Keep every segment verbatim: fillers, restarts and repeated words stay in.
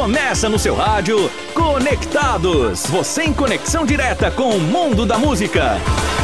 Começa no seu rádio, Conectados. Você em conexão direta com o mundo da música.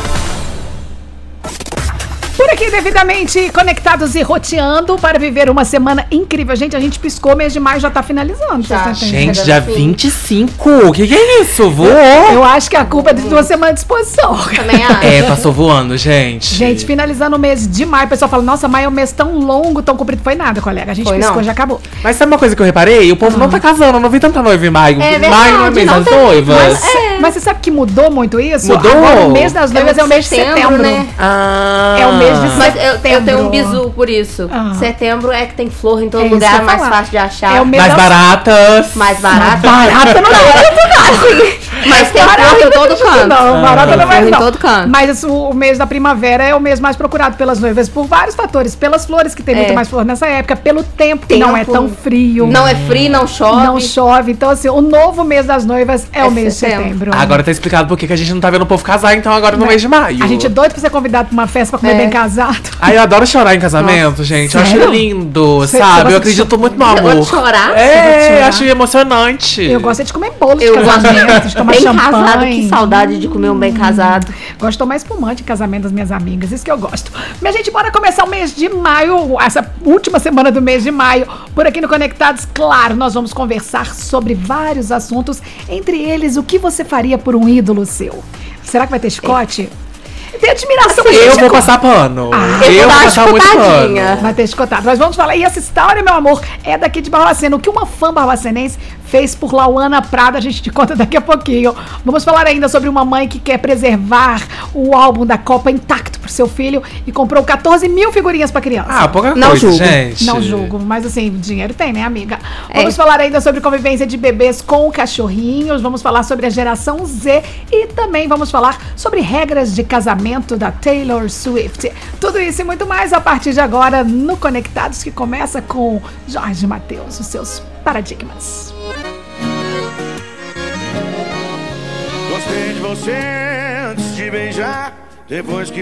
Por aqui, devidamente conectados e roteando para viver uma semana incrível. Gente, a gente piscou, mês de maio já tá finalizando. Já. Gente, dia vinte e cinco. O que, que é isso? Voou? Eu acho que a culpa é de duas semanas de exposição. Também acho. É, passou voando, gente. Gente, finalizando o mês de maio, o pessoal fala, nossa, maio é um mês tão longo, tão comprido. Foi nada, colega. A gente Foi, piscou, não. já acabou. Mas sabe uma coisa que eu reparei? O povo Ah. não tá casando, eu não vi tanta noiva em maio. É Maio não é verdade, mês não das tem- noivas. Mas, mas você sabe que mudou muito isso? Mudou? Agora o mês das noivas é, É o mês de setembro, setembro. né? Ah. É o mês de Mas eu, eu tenho setembro. um bizu por isso. Ah. Setembro é que tem flor em todo É isso que eu lugar, ia mais falar. fácil de achar. É o mês Mais das- baratas. mais barato. Barata não é. Mas tem Barata flor em todo canto. Não, barata não é Flor em não. todo canto. Mas isso, o mês da primavera é o mês mais procurado pelas noivas por vários fatores. Pelas flores, que tem É. muito mais flor nessa época. Pelo tempo, que não é Tempo. tão frio. Não é frio, não chove. Não chove. Então, assim, o novo mês das noivas é, É o mês de setembro. setembro. Agora tá explicado por que que a gente não tá vendo o povo casar, então agora no mês de maio. A gente é doido pra ser convidado pra uma festa pra comer É. bem casado. Ai, eu adoro chorar em casamento, gente. Eu sério? acho lindo, Você- você sabe? gosta Eu de acredito muito no Você gosta amor. de chorar? Você gosta de É, chorar? acho emocionante. Eu gosto é de comer bolo de Eu gosto casamento, de tomar bem champanhe. casado, que saudade de comer um bem casado. Gosto de tomar espumante de casamento das minhas amigas, isso que eu gosto. Minha gente, bora começar o mês de maio, essa última semana do mês de maio. Por aqui no Conectados, claro, nós vamos conversar sobre vários assuntos, entre eles, o que você faria por um ídolo seu? Será que vai ter chicote? Tem admiração por Eu gente vou com- passar pano. Ah, eu eu vou vou dar passar muito chicotadinha. pano. Vai ter escutado. Nós vamos falar. E essa história, meu amor, é daqui de Barbacena. O que uma fã barbacenense fez por Lauana Prada, a gente te conta daqui a pouquinho. Vamos falar ainda sobre uma mãe que quer preservar o álbum da Copa intacto pro seu filho e comprou catorze mil figurinhas pra criança. Ah, pouca Não coisa, julgo. gente. Não julgo, mas assim, dinheiro tem, né, amiga? É. Vamos falar ainda sobre convivência de bebês com cachorrinhos, vamos falar sobre a geração Z e também vamos falar sobre regras de casamento da Taylor Swift. Tudo isso e muito mais a partir de agora no Conectados, que começa com Jorge Mateus, os seus paradigmas. Gostei de você antes de beijar, depois que